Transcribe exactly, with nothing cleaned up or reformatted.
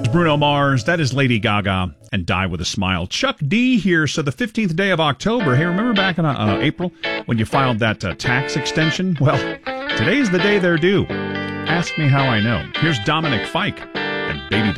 Bruno Mars. That is Lady Gaga and Die With a Smile. Chuck D here. So the fifteenth day of October. Hey, remember back in uh, April when you filed that uh, tax extension? Well, today's the day they're due. Ask me how I know. Here's Dominic Fike and Baby Doll.